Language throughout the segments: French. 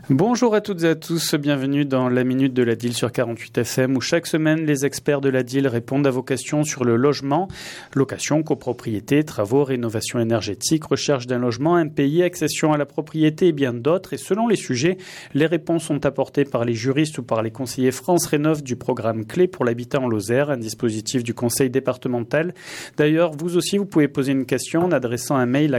Bonjour à toutes et à tous, bienvenue dans la Minute de la DIL sur 48 FM où chaque semaine les experts de la DIL répondent à vos questions sur le logement, location, copropriété, travaux, rénovation énergétique, recherche d'un logement, un pays, accession à la propriété et bien d'autres. Et selon les sujets, les réponses sont apportées par les juristes ou par les conseillers France Rénov du programme Clé pour l'habitat en Lozère, un dispositif du conseil départemental. D'ailleurs, vous aussi, vous pouvez poser une question en adressant un mail à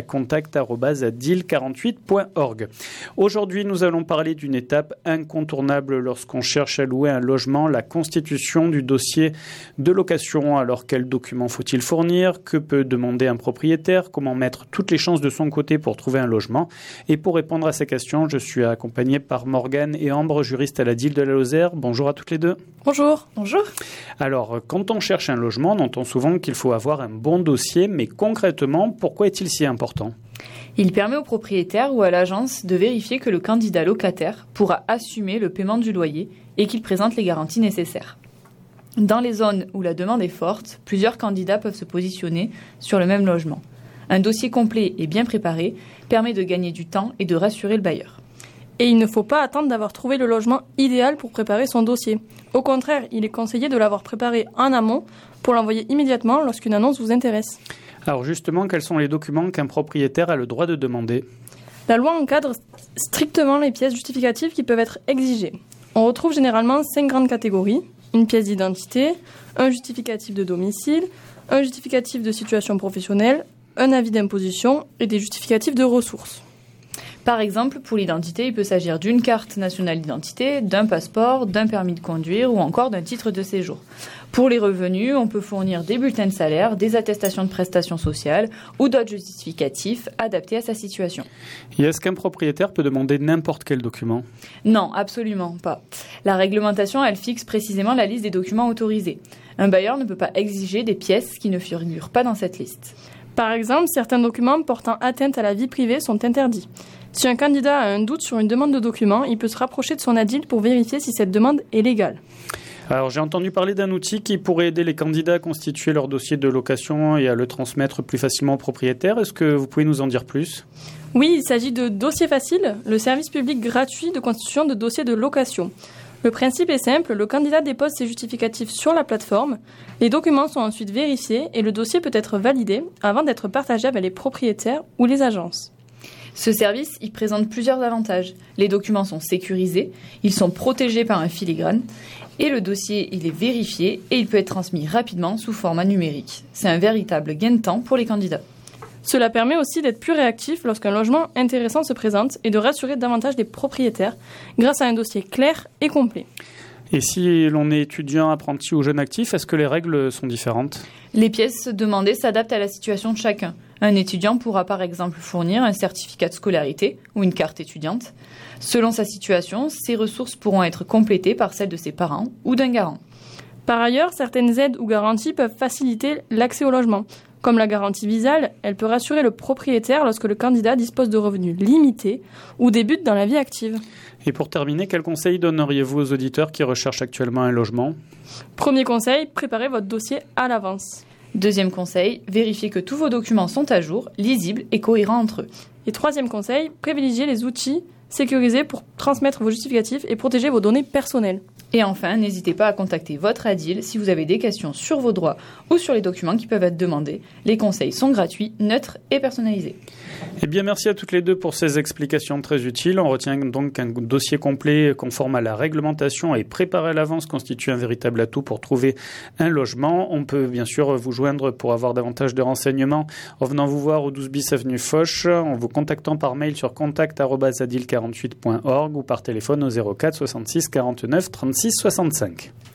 contact@dil48.org. Aujourd'hui, nous allons parler d'une étape incontournable lorsqu'on cherche à louer un logement, la constitution du dossier de location. Alors, quels documents faut-il fournir? Que peut demander un propriétaire? Comment mettre toutes les chances de son côté pour trouver un logement? Et pour répondre à ces questions, je suis accompagné par Morgane et Ambre, juristes à la DIL de la Lozère. Bonjour à toutes les deux. Bonjour. Bonjour. Alors, quand on cherche un logement, on entend souvent qu'il faut avoir un bon dossier, mais concrètement, pourquoi est-il si important ? Il permet au propriétaire ou à l'agence de vérifier que le candidat locataire pourra assumer le paiement du loyer et qu'il présente les garanties nécessaires. Dans les zones où la demande est forte, plusieurs candidats peuvent se positionner sur le même logement. Un dossier complet et bien préparé permet de gagner du temps et de rassurer le bailleur. Et il ne faut pas attendre d'avoir trouvé le logement idéal pour préparer son dossier. Au contraire, il est conseillé de l'avoir préparé en amont pour l'envoyer immédiatement lorsqu'une annonce vous intéresse. Alors justement, quels sont les documents qu'un propriétaire a le droit de demander ? La loi encadre strictement les pièces justificatives qui peuvent être exigées. On retrouve généralement 5 grandes catégories: une pièce d'identité, un justificatif de domicile, un justificatif de situation professionnelle, un avis d'imposition et des justificatifs de ressources. Par exemple, pour l'identité, il peut s'agir d'une carte nationale d'identité, d'un passeport, d'un permis de conduire ou encore d'un titre de séjour. Pour les revenus, on peut fournir des bulletins de salaire, des attestations de prestations sociales ou d'autres justificatifs adaptés à sa situation. Et est-ce qu'un propriétaire peut demander n'importe quel document ? Non, absolument pas. La réglementation, elle fixe précisément la liste des documents autorisés. Un bailleur ne peut pas exiger des pièces qui ne figurent pas dans cette liste. Par exemple, certains documents portant atteinte à la vie privée sont interdits. Si un candidat a un doute sur une demande de document, il peut se rapprocher de son ADIL pour vérifier si cette demande est légale. Alors, j'ai entendu parler d'un outil qui pourrait aider les candidats à constituer leur dossier de location et à le transmettre plus facilement aux propriétaires. Est-ce que vous pouvez nous en dire plus ? Oui, il s'agit de Dossier Facile, le service public gratuit de constitution de dossiers de location. Le principe est simple, le candidat dépose ses justificatifs sur la plateforme, les documents sont ensuite vérifiés et le dossier peut être validé avant d'être partagé avec les propriétaires ou les agences. Ce service, il présente plusieurs avantages. Les documents sont sécurisés, ils sont protégés par un filigrane et le dossier, il est vérifié et il peut être transmis rapidement sous format numérique. C'est un véritable gain de temps pour les candidats. Cela permet aussi d'être plus réactif lorsqu'un logement intéressant se présente et de rassurer davantage les propriétaires grâce à un dossier clair et complet. Et si l'on est étudiant, apprenti ou jeune actif, est-ce que les règles sont différentes ? Les pièces demandées s'adaptent à la situation de chacun. Un étudiant pourra par exemple fournir un certificat de scolarité ou une carte étudiante. Selon sa situation, ses ressources pourront être complétées par celles de ses parents ou d'un garant. Par ailleurs, certaines aides ou garanties peuvent faciliter l'accès au logement. Comme la garantie Visale, elle peut rassurer le propriétaire lorsque le candidat dispose de revenus limités ou débute dans la vie active. Et pour terminer, quels conseils donneriez-vous aux auditeurs qui recherchent actuellement un logement ? Premier conseil, préparez votre dossier à l'avance. Deuxième conseil, vérifiez que tous vos documents sont à jour, lisibles et cohérents entre eux. Et troisième conseil, privilégiez les outils sécurisés pour transmettre vos justificatifs et protéger vos données personnelles. Et enfin, n'hésitez pas à contacter votre ADIL si vous avez des questions sur vos droits ou sur les documents qui peuvent être demandés. Les conseils sont gratuits, neutres et personnalisés. Eh bien, merci à toutes les deux pour ces explications très utiles. On retient donc qu'un dossier complet conforme à la réglementation et préparé à l'avance constitue un véritable atout pour trouver un logement. On peut bien sûr vous joindre pour avoir davantage de renseignements en venant vous voir au 12 bis avenue Foch, en vous contactant par mail sur contact@adil48.org ou par téléphone au 04 66 49 36 65.